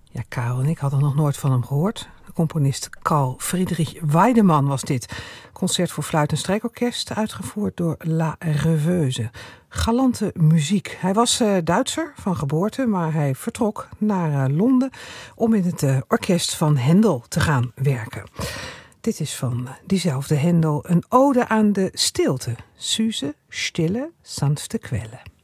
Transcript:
Ja, Karel en ik hadden nog nooit van hem gehoord. De componist Carl Friedrich Weidemann was dit. Concert voor fluit en strijkorkest, uitgevoerd door La Rêveuse. Galante muziek. Hij was Duitser van geboorte, maar hij vertrok naar Londen om in het orkest van Händel te gaan werken. Dit is van diezelfde Händel een ode aan de stilte. Süße, stille, sanfte Quelle.